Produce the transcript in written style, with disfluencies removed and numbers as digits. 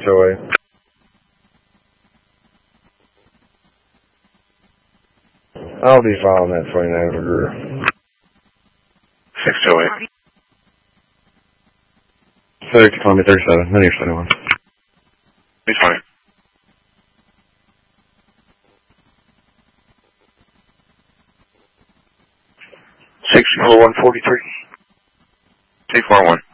608. I'll be following that 29 for Greer. 608. 30, Columbia 37, linear 71. He's fine. 64143. 241.